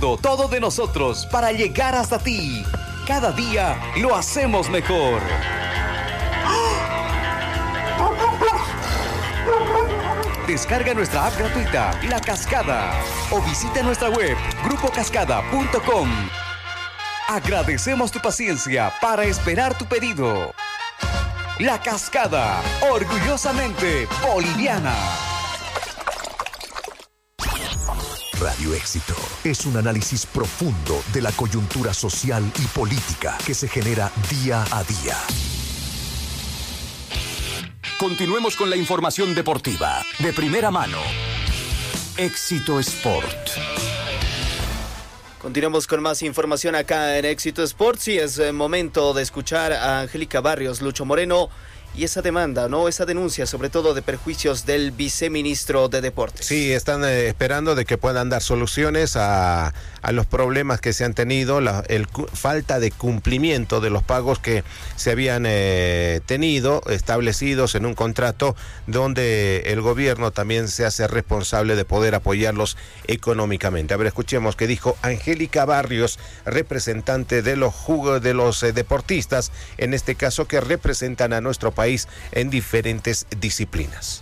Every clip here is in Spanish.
dando todo de nosotros para llegar hasta ti. Cada día lo hacemos mejor. Descarga nuestra app gratuita, La Cascada, o visita nuestra web, grupocascada.com. Agradecemos tu paciencia para esperar tu pedido. La Cascada, orgullosamente boliviana. Radio Éxito es un análisis profundo de la coyuntura social y política que se genera día a día. Continuemos con la información deportiva de primera mano. Éxito Sport. Continuamos con más información acá en Éxito Sports y es momento de escuchar a Angélica Barrios, Lucho Moreno y esa demanda, ¿no? Esa denuncia, sobre todo de perjuicios del viceministro de Deportes. Sí, están esperando de que puedan dar soluciones a los problemas que se han tenido, falta de cumplimiento de los pagos que se habían tenido, establecidos en un contrato donde el gobierno también se hace responsable de poder apoyarlos económicamente. A ver, escuchemos qué dijo Angélica Barrios, representante de los deportistas, en este caso que representan a nuestro país en diferentes disciplinas.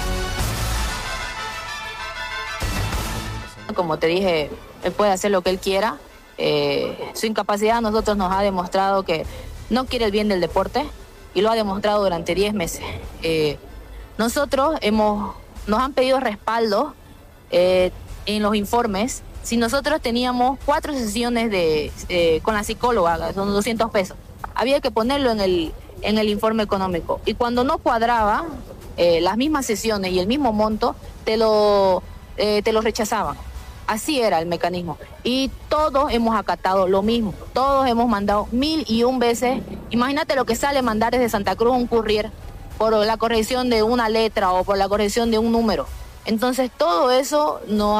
Como te dije, él puede hacer lo que él quiera. Su incapacidad a nosotros nos ha demostrado que no quiere el bien del deporte y lo ha demostrado durante 10 meses. Nosotros nos han pedido respaldo en los informes. Si nosotros teníamos 4 sesiones con la psicóloga, son 200 pesos, había que ponerlo en el informe económico. Y cuando no cuadraba las mismas sesiones y el mismo monto, te lo rechazaban. Así era el mecanismo. Y todos hemos acatado lo mismo. Todos hemos mandado 1001 veces. Imagínate lo que sale mandar desde Santa Cruz un courier por la corrección de una letra o por la corrección de un número. Entonces todo eso nos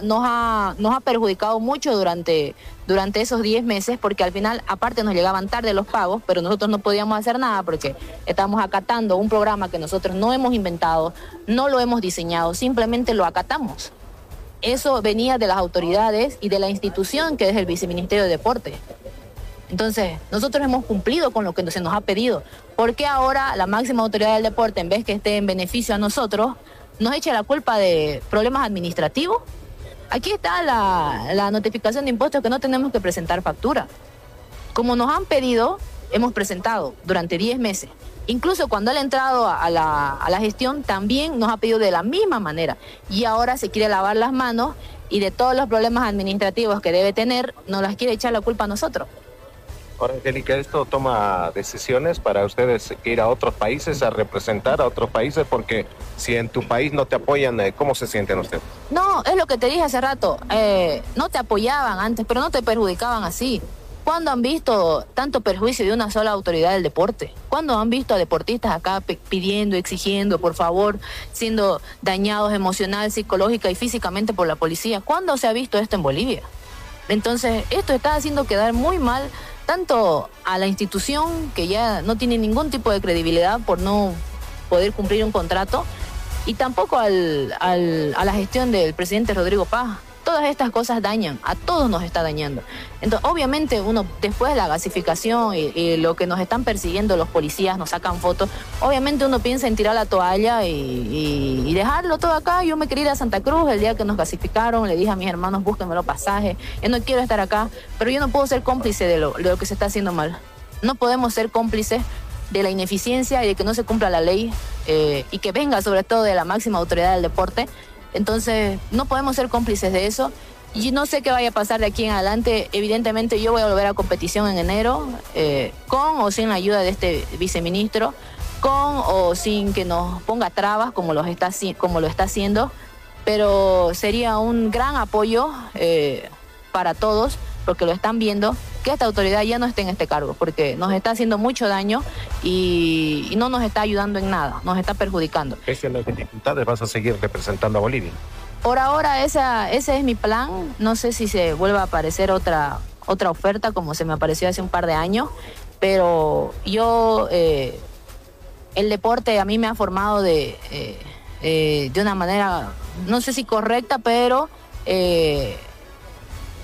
ha perjudicado mucho durante esos 10 meses, porque al final aparte nos llegaban tarde los pagos, pero nosotros no podíamos hacer nada porque estamos acatando un programa que nosotros no hemos inventado, no lo hemos diseñado, simplemente lo acatamos. Eso venía de las autoridades y de la institución que es el Viceministerio de Deporte. Entonces, nosotros hemos cumplido con lo que se nos ha pedido. ¿Por qué ahora la máxima autoridad del deporte, en vez que esté en beneficio a nosotros, nos echa la culpa de problemas administrativos? Aquí está la notificación de impuestos que no tenemos que presentar factura. Como nos han pedido, hemos presentado durante 10 meses. Incluso cuando él ha entrado a la gestión, también nos ha pedido de la misma manera. Y ahora se quiere lavar las manos y de todos los problemas administrativos que debe tener, nos las quiere echar la culpa a nosotros. Ahora, Angélica, ¿esto toma decisiones para ustedes ir a otros países, a representar a otros países? Porque si en tu país no te apoyan, ¿cómo se sienten ustedes? No, es lo que te dije hace rato. No te apoyaban antes, pero no te perjudicaban así. ¿Cuándo han visto tanto perjuicio de una sola autoridad del deporte? ¿Cuándo han visto a deportistas acá pidiendo, exigiendo, por favor, siendo dañados emocional, psicológica y físicamente por la policía? ¿Cuándo se ha visto esto en Bolivia? Entonces, esto está haciendo quedar muy mal tanto a la institución, que ya no tiene ningún tipo de credibilidad por no poder cumplir un contrato, y tampoco a la gestión del presidente Rodrigo Paz. Todas estas cosas dañan, a todos nos está dañando. Entonces, obviamente, uno después de la gasificación y lo que nos están persiguiendo los policías, nos sacan fotos, obviamente uno piensa en tirar la toalla y dejarlo todo acá. Yo me quería ir a Santa Cruz el día que nos gasificaron, le dije a mis hermanos, búsquenme los pasajes, yo no quiero estar acá, pero yo no puedo ser cómplice de lo que se está haciendo mal. No podemos ser cómplices de la ineficiencia y de que no se cumpla la ley y que venga sobre todo de la máxima autoridad del deporte. Entonces, no podemos ser cómplices de eso. Y no sé qué vaya a pasar de aquí en adelante. Evidentemente, yo voy a volver a competición en enero, con o sin la ayuda de este viceministro, con o sin que nos ponga trabas como lo está haciendo. Pero sería un gran apoyo para todos, porque lo están viendo, que esta autoridad ya no esté en este cargo, porque nos está haciendo mucho daño y no nos está ayudando en nada, nos está perjudicando. ¿Pese a las dificultades vas a seguir representando a Bolivia? Por ahora ese es mi plan. No sé si se vuelva a aparecer otra oferta como se me apareció hace un par de años, pero yo, el deporte a mí me ha formado de una manera, no sé si correcta, pero